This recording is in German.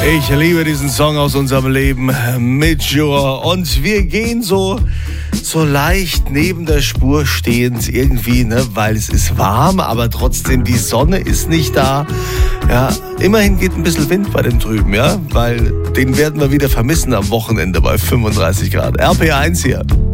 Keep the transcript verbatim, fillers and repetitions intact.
Ich liebe diesen Song aus unserem Leben, Major. Und wir gehen so, so leicht neben der Spur stehend irgendwie, ne, weil es ist warm, aber trotzdem die Sonne ist nicht da. Ja, immerhin geht ein bisschen Wind bei dem drüben, ja, weil den werden wir wieder vermissen am Wochenende bei fünfunddreißig Grad. R P R eins hier.